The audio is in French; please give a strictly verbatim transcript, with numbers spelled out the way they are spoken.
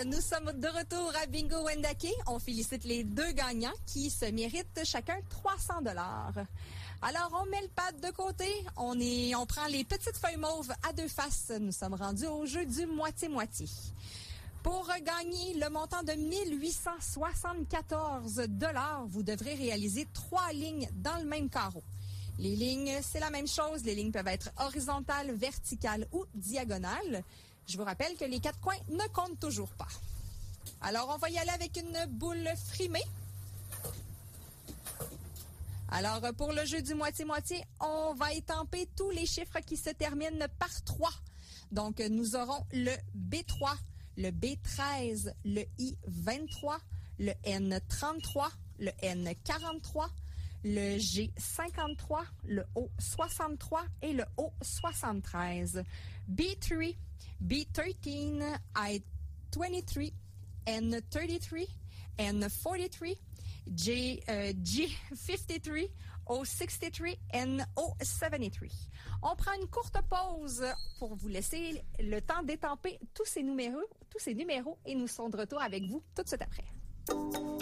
nous sommes de retour à Bingo Wendake. On félicite les deux gagnants qui se méritent chacun trois cents dollars. Alors, on met le pad de côté. On est, on prend les petites feuilles mauves à deux faces. Nous sommes rendus au jeu du moitié-moitié. Pour gagner le montant de mille huit cent soixante-quatorze dollars, vous devrez réaliser trois lignes dans le même carreau. Les lignes, c'est la même chose. Les lignes peuvent être horizontales, verticales ou diagonales. Je vous rappelle que les quatre coins ne comptent toujours pas. Alors, on va y aller avec une boule frimée. Alors, pour le jeu du moitié-moitié, on va étamper tous les chiffres qui se terminent par trois. Donc, nous aurons le B trois, le B treize, le I vingt-trois, le N trente-trois, le N quarante-trois, le G cinquante-trois, le O soixante-trois et le O soixante-treize. B trois, B treize, I vingt-trois, N trente-trois, N quarante-trois, J, euh, G cinquante-trois, O soixante-trois, N O soixante-trois. On prend une courte pause pour vous laisser le temps d'étamper tous ces numéros, tous ces numéros et nous sommes de retour avec vous tout de suite après.